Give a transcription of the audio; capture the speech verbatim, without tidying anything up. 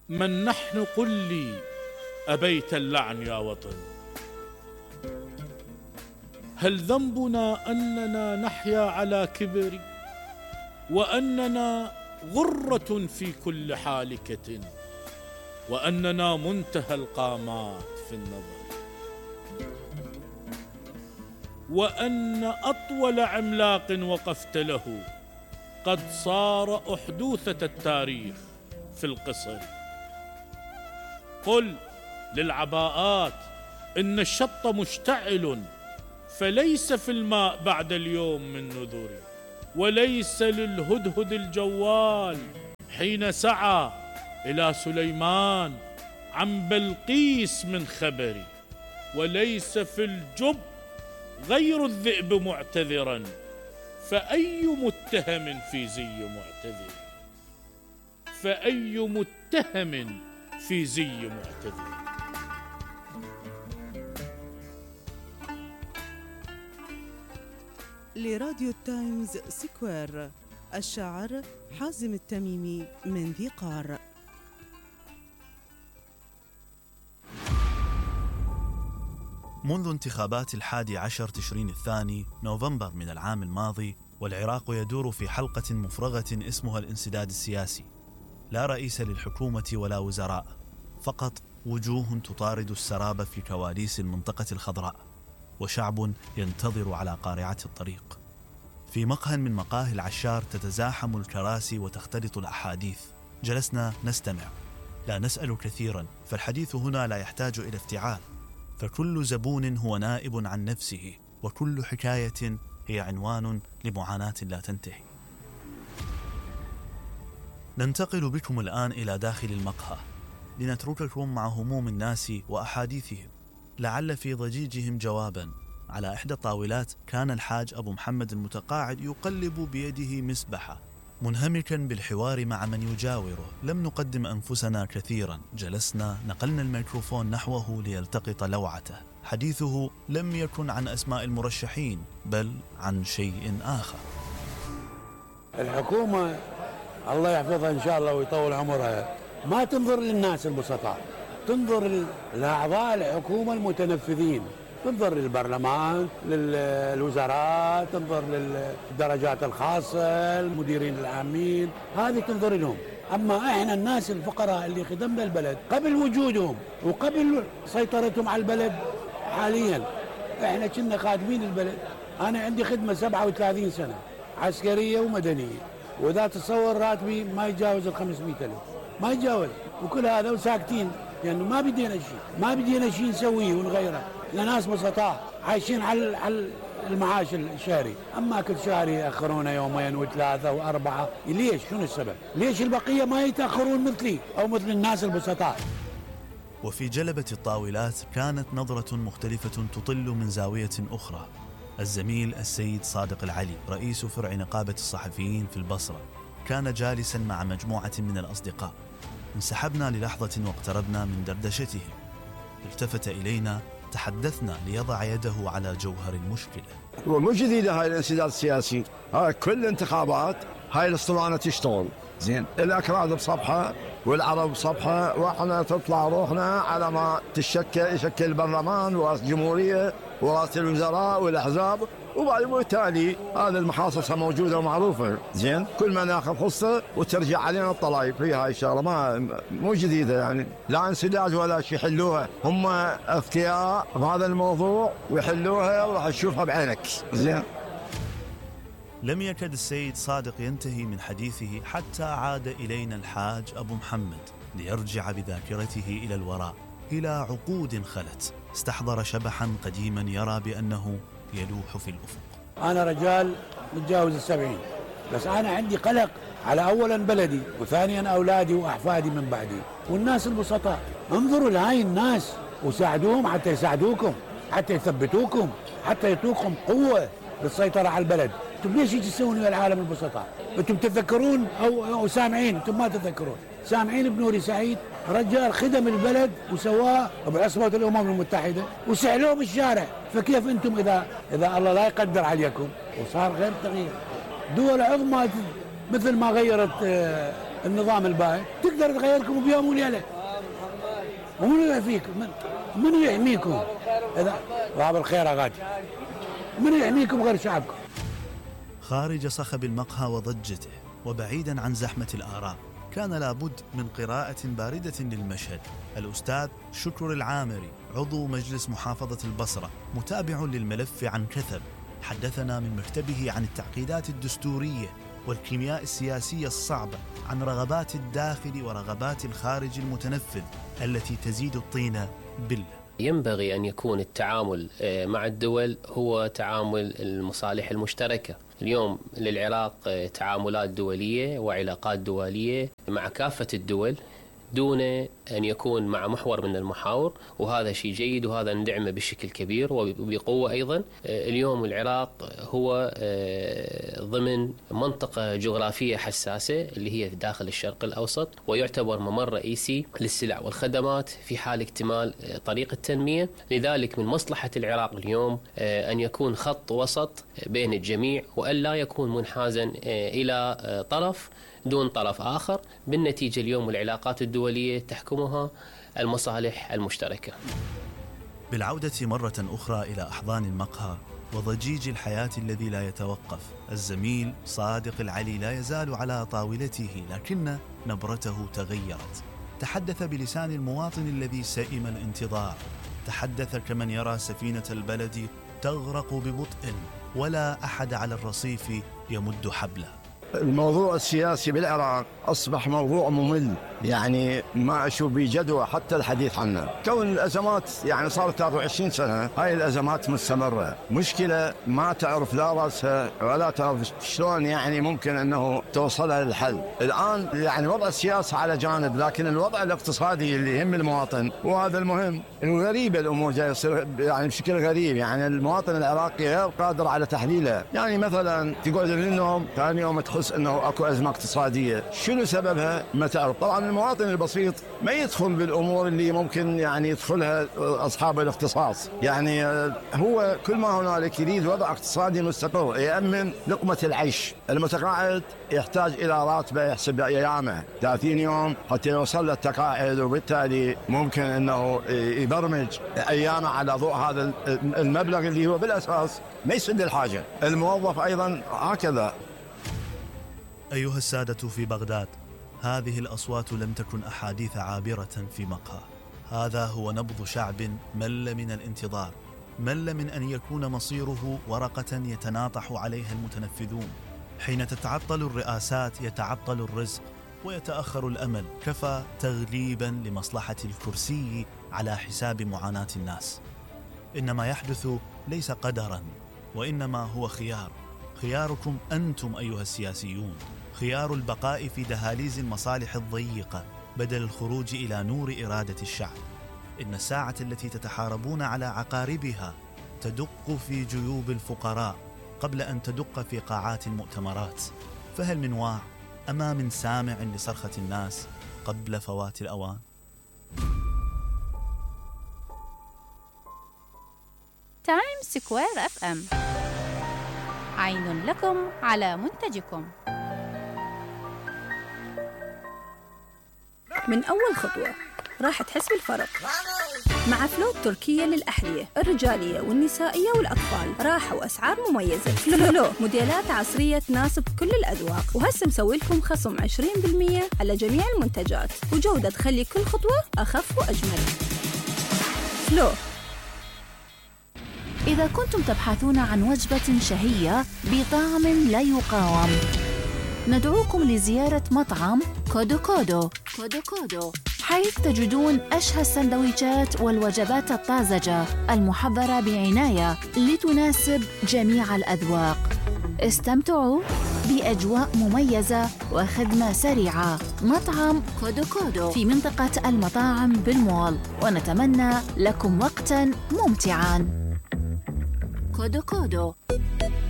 من نحن قل لي أبيت اللعن يا وطن؟ هل ذنبنا أننا نحيا على كبر، وأننا غرة في كل حالكة، وأننا منتهى القامات في النظر، وأن أطول عملاق وقفت له قد صار أحدوثة التاريخ في القصر؟ قل للعباءات إن الشط مشتعل، فليس في الماء بعد اليوم من نذر، وليس للهدهد الجوال حين سعى إلى سليمان عن بلقيس من خبر، وليس في الجب غير الذئب معتذرا، فأي متهم في زي معتذر، فأي متهم في زي معتذر. لراديو تايمز سكوير، الشاعر حازم التميمي من ذي قار. منذ انتخابات الحادي عشر تشرين الثاني نوفمبر من العام الماضي، والعراق يدور في حلقة مفرغة اسمها الانسداد السياسي. لا رئيس للحكومة ولا وزراء، فقط وجوه تطارد السراب في كواليس المنطقة الخضراء، وشعب ينتظر على قارعة الطريق. في مقهى من مقاهي العشار تتزاحم الكراسي وتختلط الأحاديث. جلسنا نستمع، لا نسأل كثيرا، فالحديث هنا لا يحتاج إلى افتعال، فكل زبون هو نائب عن نفسه، وكل حكاية هي عنوان لمعاناة لا تنتهي. ننتقل بكم الآن إلى داخل المقهى لنترككم مع هموم الناس وأحاديثهم، لعل في ضجيجهم جوابا. على إحدى الطاولات كان الحاج أبو محمد المتقاعد يقلب بيده مسبحة، منهمكا بالحوار مع من يجاوره. لم نقدم أنفسنا كثيرا، جلسنا نقلنا الميكروفون نحوه ليلتقط لوعته. حديثه لم يكن عن أسماء المرشحين، بل عن شيء آخر. الحكومة الله يحفظها إن شاء الله ويطول عمرها ما تنظر للناس البسطاء، تنظر لأعضاء الحكومة المتنفذين، تنظر للبرلمان، للوزارات، تنظر للدرجات الخاصة، المديرين العامين، هذه تنظر لهم. أما إحنا الناس الفقراء اللي خدمنا البلد قبل وجودهم وقبل سيطرتهم على البلد حاليا، إحنا كنا خادمين البلد. أنا عندي خدمة سبعة وثلاثين سنة عسكرية ومدنية، وإذا تصور راتبي ما يتجاوز الخمسمائة ألف، ما يتجاوز، وكل هذا وساكتين لأنه يعني ما بدينا شيء، ما بدينا شيء نسويه ونغيره. لناس بسطاء عايشين على على المعاش الشهري، أما كل شهر يأخرونا يومين وثلاثة وأربعة. ليش؟ شنو السبب؟ ليش البقية ما يتأخرون مثلي أو مثل الناس البسطاء؟ وفي جلبة الطاولات كانت نظرة مختلفة تطل من زاوية أخرى. الزميل السيد صادق العلي رئيس فرع نقابة الصحفيين في البصرة كان جالسا مع مجموعة من الأصدقاء. انسحبنا للحظة واقتربنا من دردشتهم. التفت إلينا، تحدثنا ليضع يده على جوهر المشكلة. مو جديدة هاي الانسداد السياسي، هاي كل انتخابات هاي الاسطوانة تشتغل زين، الأكراد بصفحة والعرب بصفحة، واحنا تطلع روحنا على ما تشكل يشكل البرلمان ورئاسة الجمهورية ورئاسة الوزراء والأحزاب، وبعد بالتالي هذا المحاصصة موجودة ومعروفة زين، كل ما ناخذ حصة وترجع علينا الطلايب. هي هاي الشغلة ما مو جديدة يعني، لا انسداد ولا شيء. يحلوها هم اذكياء بهذا الموضوع ويحلوها وراح تشوفها بعينك زين. لم يكد السيد صادق ينتهي من حديثه حتى عاد إلينا الحاج أبو محمد ليرجع بذاكرته إلى الوراء، إلى عقود خلت. استحضر شبحا قديما يرى بأنه يلوح في الأفق. أنا رجال متجاوز السبعين، بس أنا عندي قلق على أولا بلدي، وثانيا أولادي وأحفادي من بعدي، والناس البسطاء. انظروا لهاي الناس وساعدوهم حتى يساعدوكم، حتى يثبتوكم، حتى يعطوكم قوة للسيطرة على البلد. انتم ليش تسوون يا العالم البسطاء؟ انتم تتذكرون او او سامعين؟ انتم ما تتذكرون. سامعين بنوري سعيد رجال خدم البلد وسواه بعصبة الامم المتحدة وسعلوه بالشارع، فكيف انتم اذا اذا الله لا يقدر عليكم وصار غير تغيير؟ دول عظمى مثل ما غيرت النظام الباهي تقدر تغيركم بيوم وليلة. ومن يحميكم؟ من, من يحميكم؟ إذا باب الخير غادي من يحميكم غير شعبكم؟ خارج صخب المقهى وضجته وبعيدا عن زحمة الآراء، كان لابد من قراءة باردة للمشهد. الأستاذ شكر العامري عضو مجلس محافظة البصرة متابع للملف عن كثب حدثنا من مكتبه عن التعقيدات الدستورية والكيمياء السياسية الصعبة، عن رغبات الداخل ورغبات الخارج المتنفذ التي تزيد الطين بلة. ينبغي أن يكون التعامل مع الدول هو تعامل المصالح المشتركة. اليوم للعراق تعاملات دولية وعلاقات دولية مع كافة الدول دون أن يكون مع محور من المحاور، وهذا شيء جيد وهذا ندعمه بشكل كبير وبقوة. أيضا اليوم العراق هو ضمن منطقة جغرافية حساسة اللي هي داخل الشرق الأوسط، ويعتبر ممر رئيسي للسلع والخدمات في حال اكتمال طريق التنمية. لذلك من مصلحة العراق اليوم أن يكون خط وسط بين الجميع وأن لا يكون منحازا إلى طرف دون طرف آخر. بالنتيجة اليوم العلاقات الدولية تحكمها المصالح المشتركة. بالعودة مرة أخرى إلى أحضان المقهى وضجيج الحياة الذي لا يتوقف، الزميل صادق العلي لا يزال على طاولته، لكن نبرته تغيرت. تحدث بلسان المواطن الذي سئم الانتظار، تحدث كمن يرى سفينة البلد تغرق ببطء ولا أحد على الرصيف يمد حبله. الموضوع السياسي بالعراق أصبح موضوع ممل، يعني ما أشوف بجدوى حتى الحديث عنه. كون الأزمات يعني صارت ثلاثة وعشرين سنة، هاي الأزمات مستمرة، مشكلة ما تعرف لا رأسها ولا تعرف شلون يعني ممكن أنه توصلها للحل. الآن يعني وضع السياسة على جانب، لكن الوضع الاقتصادي اللي يهم المواطن وهذا المهم. غريبة الأمور جاية تصير يعني بشكل غريب، يعني المواطن العراقي غير قادر على تحليلها. يعني مثلا تقعد للنوم ثاني يوم تحس أنه أكو أزمة اقتصادية، شنو سببها؟ ما تعرف. طبعا المواطن البسيط ما يدخل بالأمور اللي ممكن يعني يدخلها أصحاب الاختصاص. يعني هو كل ما هنالك يريد وضع اقتصادي مستقر يأمن لقمة العيش. المتقاعد يحتاج إلى راتبه يحسب أيامه ثلاثين يوم حتى يوصل للتقاعد، وبالتالي ممكن أنه يبرمج أيامه على ضوء هذا المبلغ اللي هو بالأساس ما يسد الحاجة. الموظف أيضا هكذا. أيها السادة في بغداد، هذه الأصوات لم تكن أحاديث عابرة في مقهى. هذا هو نبض شعب مل من الانتظار، مل من أن يكون مصيره ورقة يتناطح عليها المتنفذون. حين تتعطل الرئاسات يتعطل الرزق ويتأخر الأمل، كفى تغليبا لمصلحة الكرسي على حساب معاناة الناس. إن ما يحدث ليس قدرا، وإنما هو خيار. خياركم أنتم أيها السياسيون، خيار البقاء في دهاليز المصالح الضيقة بدل الخروج إلى نور إرادة الشعب. إن الساعة التي تتحاربون على عقاربها تدق في جيوب الفقراء قبل أن تدق في قاعات المؤتمرات. فهل من واع أما من سامع لصرخة الناس قبل فوات الأوان؟ تايم سكوير اف ام، عين لكم على منتجكم. من أول خطوة راح تحس بالفرق مع فلو التركية للأحذية الرجالية والنسائية والأطفال. راحة وأسعار مميزة. فلو موديلات عصرية تناسب كل الأذواق، وهسه مسوي لكم خصم عشرين بالمئة على جميع المنتجات، وجودة تخلي كل خطوة أخف وأجمل. فلو. إذا كنتم تبحثون عن وجبة شهية بطعم لا يقاوم، ندعوكم لزيارة مطعم كودو كودو كودو كودو، حيث تجدون أشهى السندويشات والوجبات الطازجة المحضرة بعناية لتناسب جميع الأذواق. استمتعوا بأجواء مميزة وخدمة سريعة. مطعم كودو كودو في منطقة المطاعم بالمول، ونتمنى لكم وقتاً ممتعاً. كودو كودو.